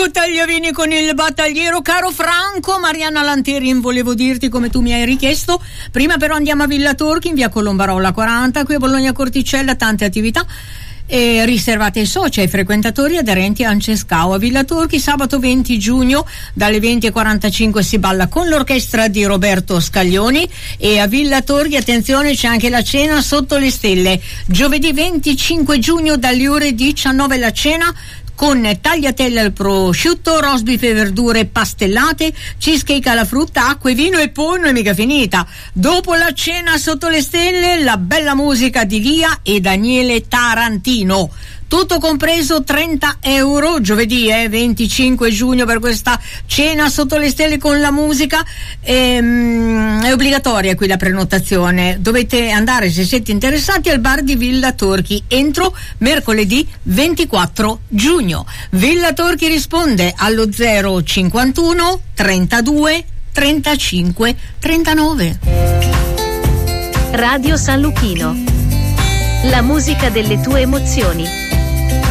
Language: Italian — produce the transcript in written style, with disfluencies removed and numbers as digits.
Franco Tagliavini con il battagliero. Caro Franco, Marianna Lanterin, volevo dirti come tu mi hai richiesto. Prima però andiamo a Villa Torchi in via Colombarola 40, qui a Bologna Corticella, tante attività riservate ai soci, ai frequentatori aderenti a Ancescao. A Villa Torchi sabato 20 giugno dalle 20:45 si balla con l'orchestra di Roberto Scaglioni, e a Villa Torchi, attenzione, c'è anche la cena sotto le stelle. Giovedì 25 giugno dalle ore 19 la cena con tagliatelle al prosciutto, roast beef e verdure pastellate, cheesecake alla frutta, acqua e vino, e poi non è mica finita. Dopo la cena sotto le stelle, la bella musica di Lia e Daniele Tarantino. Tutto compreso 30 euro, giovedì 25 giugno per questa cena sotto le stelle con la musica. È obbligatoria qui la prenotazione, dovete andare, se siete interessati, al bar di Villa Torchi entro mercoledì 24 giugno. Villa Torchi risponde allo 051 32 35 39. Radio San Luchino, la musica delle tue emozioni.